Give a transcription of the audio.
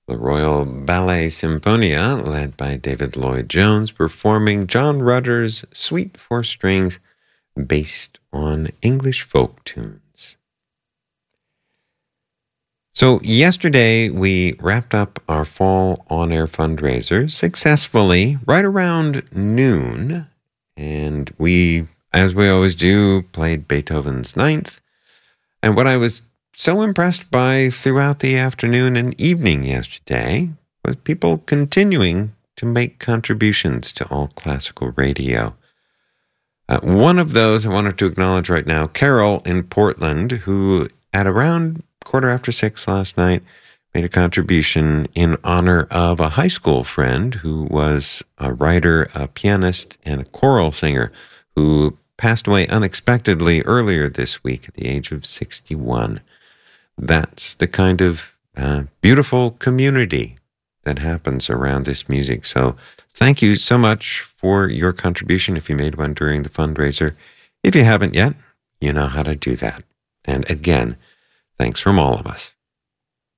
The Royal Ballet Symphonia, led by David Lloyd Jones, performing John Rutter's Suite for Strings, based on English folk tunes. So yesterday we wrapped up our fall on-air fundraiser successfully right around noon, and we, as we always do, played Beethoven's Ninth. And what I was so impressed by throughout the afternoon and evening yesterday was people continuing to make contributions to All Classical Radio. One of those I wanted to acknowledge right now, Carol in Portland, who at around 6:15 last night made a contribution in honor of a high school friend who was a writer, a pianist, and a choral singer who passed away unexpectedly earlier this week at the age of 61. That's the kind of beautiful community that happens around this music. So thank you so much for your contribution if you made one during the fundraiser. If you haven't yet, you know how to do that. And again, thanks from all of us